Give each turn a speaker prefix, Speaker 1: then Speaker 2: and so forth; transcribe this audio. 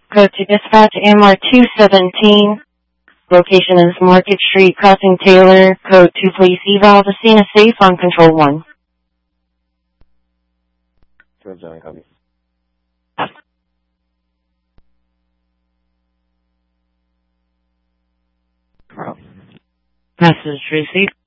Speaker 1: Code to dispatch AMR 217. Location is Market Street, crossing Taylor. Code 2, please eval. The scene is safe on control 1.
Speaker 2: Copy.
Speaker 1: Message received.